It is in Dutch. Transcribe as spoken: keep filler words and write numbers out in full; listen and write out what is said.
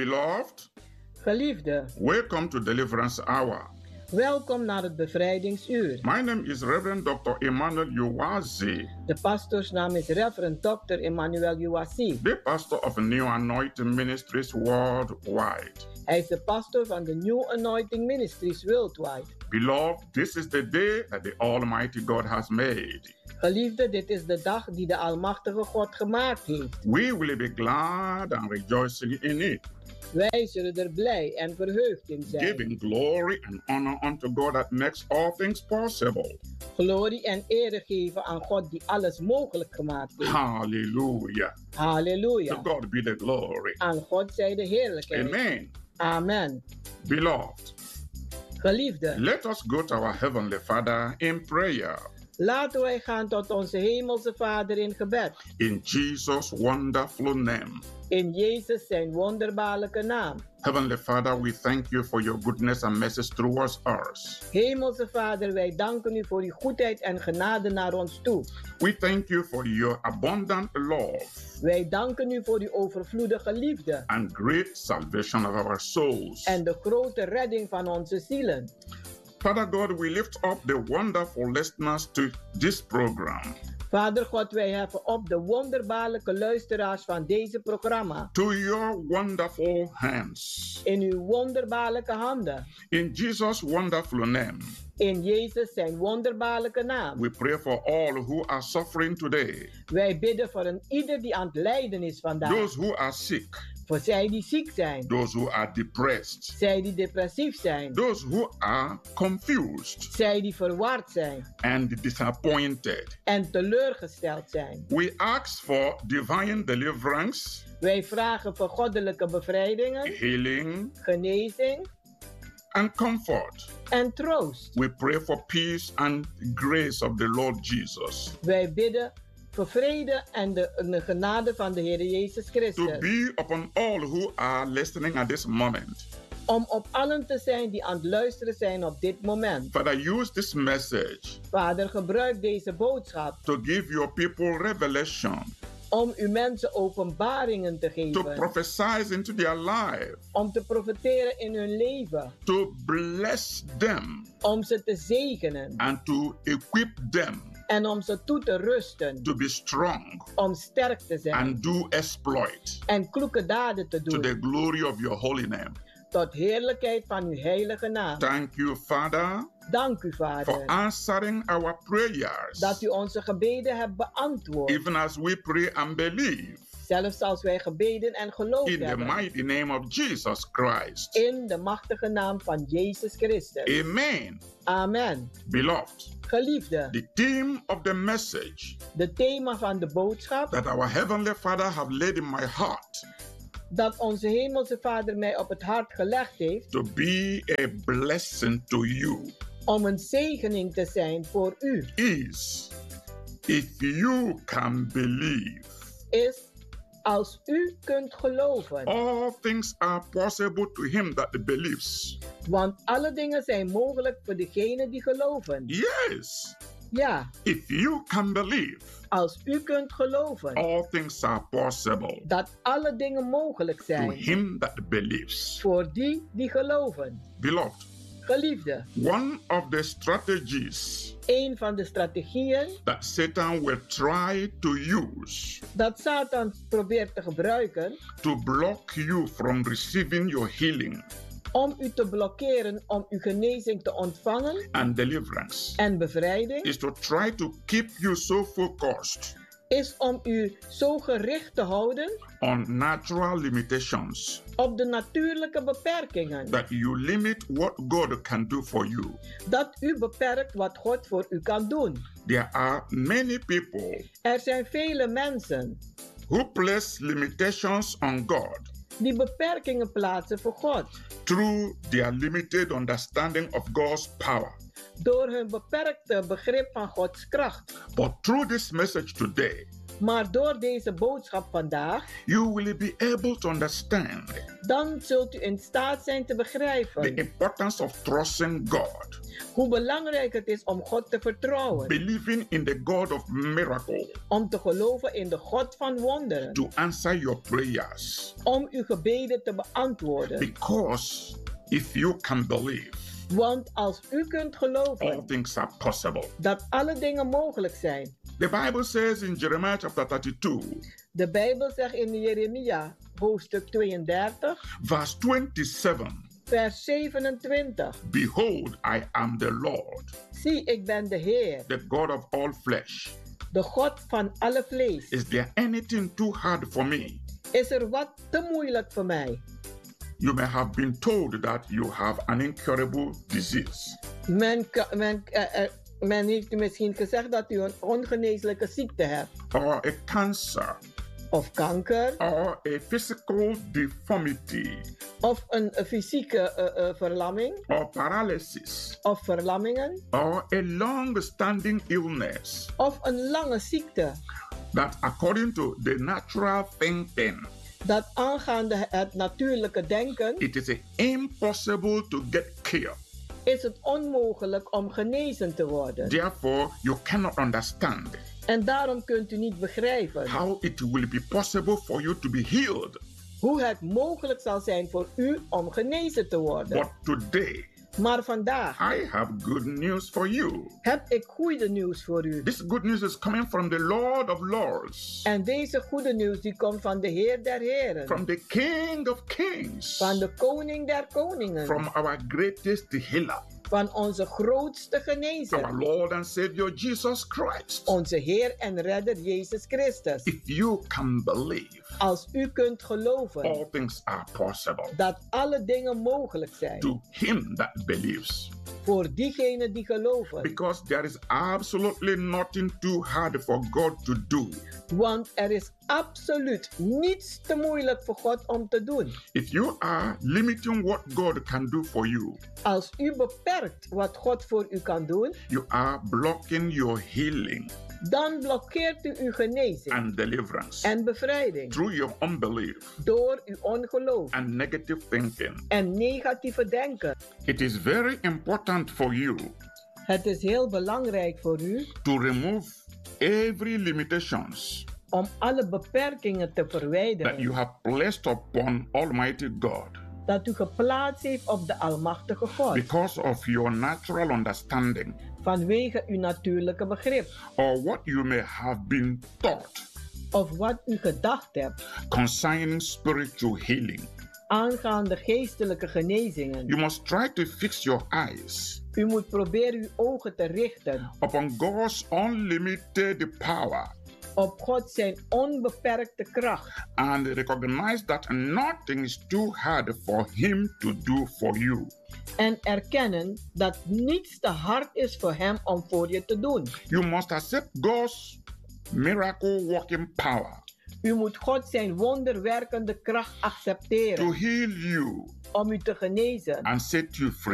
Beloved, Geliefde, welcome to Deliverance Hour. welkom naar het bevrijdingsuur. My name is Reverend doctor Emmanuel Uwazi, De pastoorsnaam is Reverend dokter Emmanuel Uwazi. the pastor of New Anointing Ministries worldwide. Hij is de pastor van de New Anointing Ministries Worldwide. Beloved, this is the day that the Almighty God has made. Geliefde, dit is de dag die de Almachtige God gemaakt heeft. We will be glad and rejoicing in it, Wij zullen er blij en verheugd in zijn. giving glory and honor unto God that makes all things possible. Glorie en ere geven aan God die alles mogelijk gemaakt heeft. Hallelujah. To Halleluja. God be the glory. Aan God zij de heerlijkheid. Amen. Amen. Beloved, Geliefde, let us go to our Heavenly Father in prayer. laten wij gaan tot onze hemelse Vader in gebed. In Jesus' wonderful name. In Jezus zijn wonderbaarlijke naam. Heavenly Father, we thank you for your goodness and mercy towards us. Hemelse Vader, wij danken u voor uw goedheid en genade naar ons toe. We thank you for your abundant love Wij danken u voor uw overvloedige liefde and great salvation of our souls. en de grote redding van onze zielen. Father God, we lift up the wonderful listeners to this program. Vader God, wij heffen op de wonderbaarlijke luisteraars van deze programma To your wonderful hands. in uw wonderbaarlijke handen. In Jesus' wonderful name, In Jezus zijn wonderbaarlijke naam. we pray for all who are suffering today. Wij bidden voor een ieder die aan het lijden is vandaag. Those who are sick. Voor zij die ziek zijn. Those who are depressed. Zij die depressief zijn. Those who are confused Zij die verward zijn. and disappointed. En teleurgesteld zijn. We ask for divine deliverance, Wij vragen voor goddelijke bevrijdingen, healing, genezing and comfort. en troost. We pray for peace and grace of the Lord Jesus Wij bidden voor vrede en de, en de genade van de Heer Jezus to Christus. be upon all who are listening at this moment. Om op allen te zijn die aan het luisteren zijn op dit moment. Father, use this message Vader, gebruik deze boodschap to give your people revelation, om uw mensen openbaringen te to geven. prophesy into their life, Om te profiteren in hun leven. to bless them, Om ze te zegenen. and to equip them En om ze toe te rusten. to be strong Om sterk te zijn. and do exploit En kloeke daden te to doen. the glory of your holy name. Tot heerlijkheid van uw heilige naam. Thank you, Father, Dank u, for Vader, answering our prayers, dat u onze gebeden hebt beantwoord. even as we pray and believe. Zelfs als wij gebeden en geloofd In the hebben. mighty name of Jesus Christ. In de machtige naam van Jezus Christus. Amen. Amen. Beloved, Geliefde, the theme of the message de thema van de boodschap that our Heavenly Father have laid in my heart dat onze hemelse Vader mij op het hart gelegd heeft to be a blessing to you om een zegening te zijn voor u, is, if you can believe, is als u kunt geloven. all things are possible to him that believes. Want alle dingen zijn mogelijk voor degenen die geloven. Yes, Ja, if you can believe, als u kunt geloven all things are possible dat alle dingen mogelijk to zijn him that believes. voor die die geloven. Beloved, Geliefde, one of the strategies een van de strategieën that Satan will try to use dat Satan probeert te gebruiken to block you from receiving your healing om u te blokkeren om uw genezing te ontvangen and deliverance en bevrijding, is to try to keep you so focused is om u zo gericht te houden on natural limitations op de natuurlijke beperkingen, that you limit what God can do for you. dat u beperkt wat God voor u kan doen. There are many people Er zijn vele mensen who place limitations on God die beperkingen plaatsen voor God through their limited understanding of God's power. door hun beperkte begrip van Gods kracht. But through this message today, Maar door deze boodschap vandaag, you will be able to understand dan zult u in staat zijn te the begrijpen importance of trusting God, hoe belangrijk het is om God te vertrouwen. believing in the God of miracle Om te geloven in de God van wonderen. to answer your prayers. Om uw gebeden te beantwoorden. Because if you can believe, Want als u kunt all geloven things are possible. dat alle dingen mogelijk zijn. The Bible says in Jeremiah chapter thirty-two, De Bijbel zegt in Jeremia hoofdstuk tweeëndertig, verse twenty-seven, vers zevenentwintig. behold, I am the Lord, Zie, ik ben de Heer, the God of all flesh. de God van alle vlees. Is there anything too hard for me? Is er wat te moeilijk voor mij? You may have been told that you have an incurable disease. Men, ka- men, eh, eh, men heeft u misschien gezegd dat u een ongeneeslijke ziekte hebt. Or a cancer, Of kanker. or a physical deformity, Of een eh, fysieke eh, eh, verlamming. or paralysis, Of verlammingen. or a long-standing illness Of een lange ziekte. that, according to the natural thinking, Dat aangaande het natuurlijke denken it is impossible to get cured. is het onmogelijk om genezen te worden. Therefore, you cannot understand En daarom kunt u niet begrijpen how it will be possible for you to be healed. hoe het mogelijk zal zijn voor u om genezen te worden. But today, Maar vandaag I have good news for you. heb ik goede nieuws voor u. This good news is coming from the Lord of Lords, En deze goede nieuws die komt van de Heer der Heren. from the King of Kings, Van de Koning der Koningen. from our greatest healer, Van onze grootste our genezer. Lord and Savior Jesus Christ. Onze Heer en Redder Jezus Christus. If you can believe, Als u kunt geloven all things are possible dat alle dingen mogelijk zijn. to him that believes. Voor diegenen die geloven. Because there is absolutely nothing too hard for God to do. Want er is absoluut niets te moeilijk voor God om te doen. If you are limiting what God can do for you, Als u beperkt wat God voor u kan doen, you are blocking your healing dan blokkeert u uw genezing and deliverance en bevrijding through your unbelief door uw ongeloof and negative thinking. en negatieve denken. It is very important for you Het is heel belangrijk voor u to remove every limitations om alle beperkingen te that verwijderen you have placed upon Almighty God dat u geplaatst heeft op de Almachtige God because of your natural understanding vanwege uw natuurlijke begrip or what you may have been taught of wat u gedacht hebt concerning spiritual healing. aangaande geestelijke genezingen. You must try to fix your eyes U moet proberen uw ogen te richten upon God's unlimited power op God zijn onbeperkte kracht and recognize that nothing is too hard for Him to do for you. en erkennen dat niets te hard is voor Hem om voor je te doen. You must accept God's miracle working power U moet God zijn wonderwerkende kracht to accepteren heal you om u te genezen and set you free.